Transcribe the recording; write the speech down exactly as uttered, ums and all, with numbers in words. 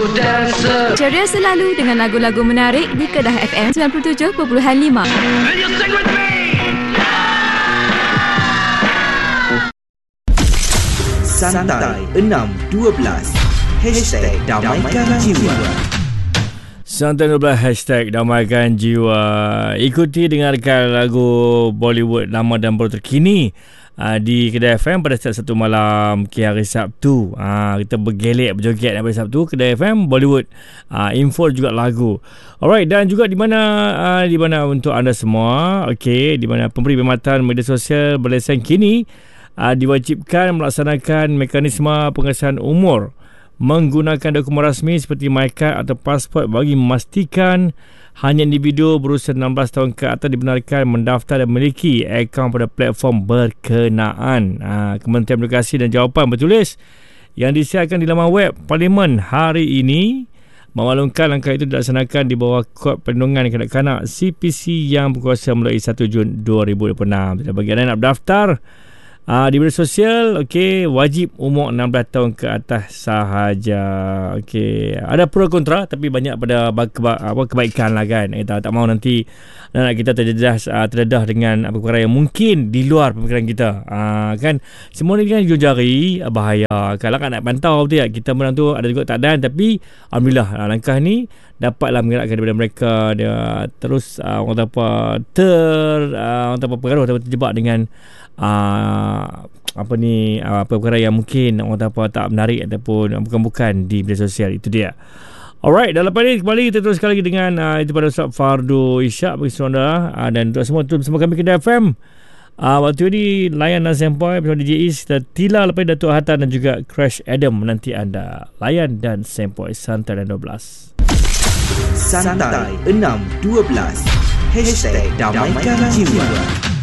Ceria selalu dengan lagu-lagu menarik di Kedah F M sembilan puluh tujuh perpuluhan lima. Santai enam dua belas Hashtag Damaikan Jiwa. Santai enam belas Hashtag Damaikan Jiwa. Ikuti dengarkan lagu Bollywood lama dan baru terkini Uh, di Kedah F M pada setiap satu malam ke hari Sabtu. uh, Kita bergelek, berjoget pada Sabtu Kedah F M Bollywood, uh, info juga lagu. Alright, dan juga di mana uh, di mana untuk anda semua, okey, di mana pemberi perkhidmatan media sosial berlesen kini uh, diwajibkan melaksanakan mekanisme pengesahan umur menggunakan dokumen rasmi seperti MyCard atau pasport bagi memastikan hanya individu berusia enam belas tahun ke atas dibenarkan mendaftar dan memiliki akaun pada platform berkenaan. Ha, Kementerian Edukasi dan Jawapan bertulis yang disiarkan di laman web Parlimen hari ini memaklumkan langkah itu dilaksanakan di bawah Kod Perlindungan Kanak-kanak C P C yang berkuasa mulai satu Jun dua ribu dua puluh enam. Jadi bagi anda nak berdaftar Uh, di media sosial, okey, wajib umur enam belas tahun ke atas sahaja. Okey, ada pro kontra tapi banyak pada keba- apa kebaikan lah kan. Kita tak mahu nanti anak kita terdedah uh, terdedah dengan apa perkara yang mungkin di luar pemikiran kita. Uh, kan semua ni kan hujung jari, uh, bahaya. Kalau kan nak pantau betul tak, kita menang tu ada juga tak dan, tapi alhamdulillah uh, langkah ni dapatlah menggerakkan daripada mereka dia terus uh, orang apa ter uh, orang apa pengaruh atau terjebak dengan uh, apa ni uh, apa perkara yang mungkin orang apa tak menarik ataupun bukan-bukan di media sosial. Itu dia. Alright, dalam lepas ni kembali kita teruskan lagi dengan uh, itu pada Ustaz Fardu Isyak bagi saudara, uh, dan untuk semua tu bersama kami Kedah F M. Uh, waktu ini Layan dan Sempoi bersama D J Is, kita Tila lepas Datuk Hatan dan juga Crash Adam menanti anda. Layan dan Sempoi Santai dan dua belas Santai enam dua belas Hashtag Damaikan Jiwa.